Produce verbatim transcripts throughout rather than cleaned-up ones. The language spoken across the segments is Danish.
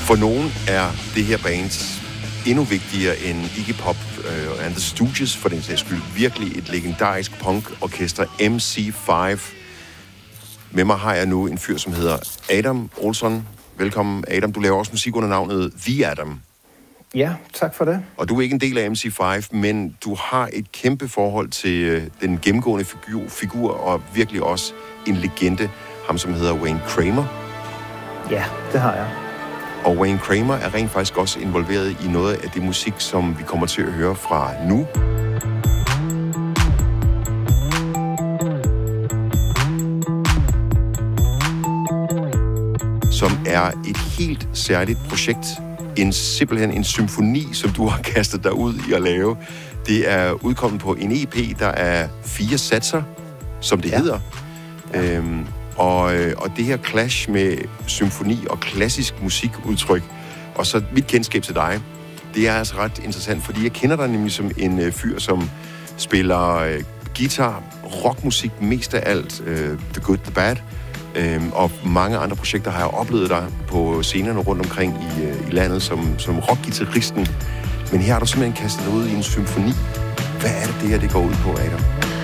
For nogen er det her band endnu vigtigere end Iggy Pop uh, and the Stooges for den sags skyld. Virkelig et legendarisk punkorkester, M C fem. Med mig har jeg nu en fyr, som hedder Adam Olsson. Velkommen, Adam. Du laver også musik under navnet The Adam. Ja, tak for det. Og du er ikke en del af M C fem, men du har et kæmpe forhold til uh, den gennemgående figur, figur, og virkelig også en legende, ham som hedder Wayne Kramer. Ja, det har jeg. Og Wayne Kramer er rent faktisk også involveret i noget af det musik, som vi kommer til at høre fra nu. Som er et helt særligt projekt. En simpelthen en symfoni, som du har kastet dig ud i at lave. Det er udkommet på en E P, der er fire satser, som det ja. hedder. Ja. Øhm, Og, og det her clash med symfoni og klassisk musikudtryk, og så mit kendskab til dig, det er altså ret interessant, fordi jeg kender dig nemlig som en uh, fyr, som spiller uh, guitar, rockmusik mest af alt, uh, The Good, The Bad, um, og mange andre projekter har jeg oplevet dig på scenerne rundt omkring i, uh, i landet som, som rockgitarristen. Men her har du simpelthen kastet dig ud i en symfoni. Hvad er det, det her det går ud på, Adam?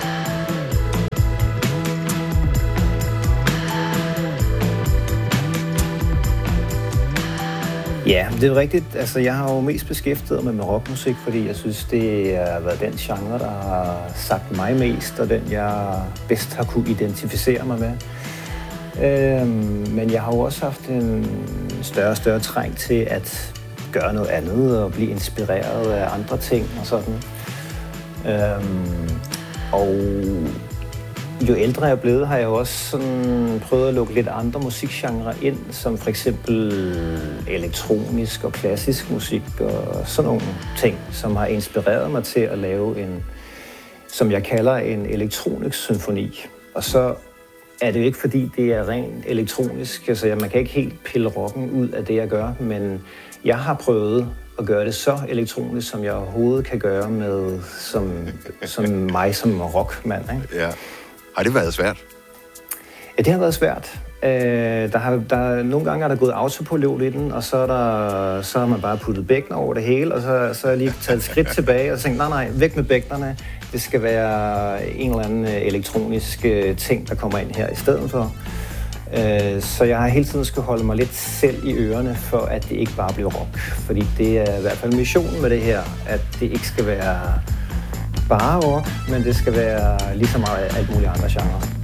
Ja, det er rigtigt. Altså, jeg har jo mest beskæftiget mig med rockmusik, fordi jeg synes, det har været den genre, der har sagt mig mest, og den, jeg bedst har kunne identificere mig med. Øhm, men jeg har jo også haft en større og større træng til at gøre noget andet og blive inspireret af andre ting og sådan. Øhm, og jo ældre jeg er blevet, har jeg jo også sådan prøvet at lukke lidt andre musikgenrer ind, som for eksempel elektronisk og klassisk musik og sådan nogle ting, som har inspireret mig til at lave en, som jeg kalder en elektronisk symfoni. Og så er det jo ikke, fordi det er rent elektronisk, altså man kan ikke helt pille rocken ud af det, jeg gør, men jeg har prøvet at gøre det så elektronisk, som jeg overhovedet kan gøre med som, som mig som rockmand, ikke? Ja. Har det været svært? Ja, det har været svært. Øh, der har, der, nogle gange er der gået autopilot i den, og så, er der, så har man bare puttet bækkener over det hele, og så, så har jeg lige taget et skridt tilbage og tænkt, nej, nej, væk med bækkenerne. Det skal være en eller anden elektronisk ting, der kommer ind her i stedet for. Øh, så jeg har hele tiden skulle holde mig lidt selv i ørerne, for at det ikke bare bliver rock. Fordi det er i hvert fald missionen med det her, at det ikke skal være bare rock, men det skal være lige så meget alt muligt andre genrer.